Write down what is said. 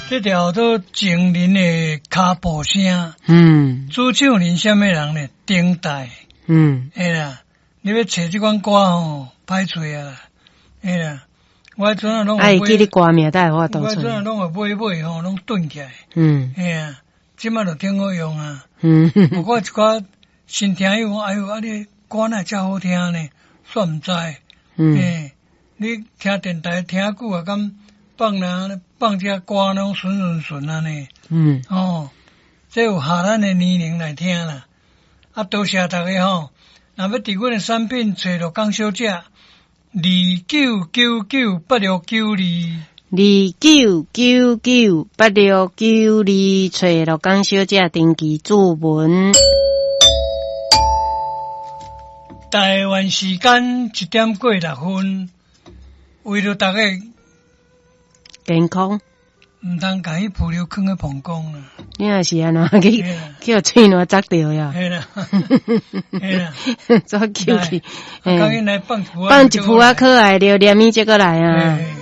这条都情人的脚步声，主唱人什么人呢？顶戴，哎啦，你要找这款歌吼，歹找啊啦，哎啦，我阵啊拢会记你歌名，带我我阵啊拢会买吼，拢囤起来，哎呀，即摆就挺好用啊，不过一寡新听友讲，哎呦，啊你歌哪遮好听呢？煞毋知，你听电台听久啊，敢放这歌拢顺安尼，这有下咱的年龄来听啦。啊，多谢大家吼，若要伫阮的产品找到江小姐 29998692，29998692，找到江小姐登记注文。 台湾时间1点过6分，为了大家健康， 毋通甲迄浮流坑个膀胱啦。 你也是安怎去互喙烂砸着呀？ 系啦，系啦， 怎救去？ 赶紧来放一副可爱，留念咪这个来啊！